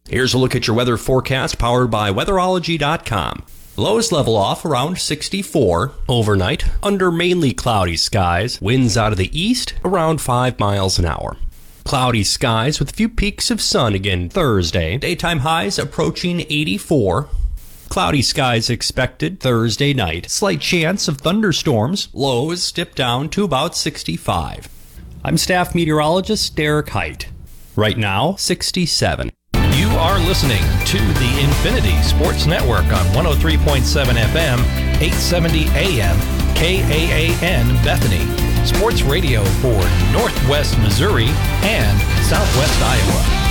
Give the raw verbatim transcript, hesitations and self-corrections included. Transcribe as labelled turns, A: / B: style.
A: Here's a look at your weather forecast powered by weatherology dot com. Lows level off around sixty-four overnight under mainly cloudy skies. Winds out of the east around five miles an hour. Cloudy skies with a few peaks of sun again Thursday. Daytime highs approaching eighty-four. Cloudy skies expected Thursday night. Slight chance of thunderstorms. Lows dip down to about sixty-five. I'm staff meteorologist Derek Height. Right now, sixty-seven.
B: You are listening to the Infinity Sports Network on one oh three point seven F M, eight seventy A M, K A A N Bethany. Sports radio for Northwest Missouri and Southwest Iowa.